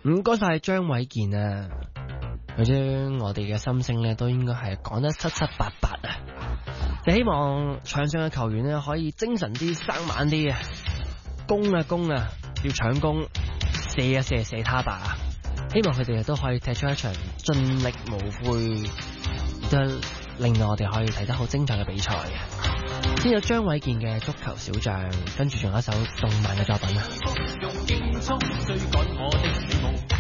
唔該晒張偉健啊，佢將我哋嘅心聲咧都應該係講得七七八八啊！就希望場上嘅球員咧可以精神啲、生猛啲啊！攻啊，要搶攻，射他吧！希望佢哋都可以踢出一場盡力無悔，亦都令到我哋可以睇得好精彩嘅比賽嘅。先有張偉健嘅足球小將，跟住仲有一首動漫嘅作品啊！用勁速追趕我的羽毛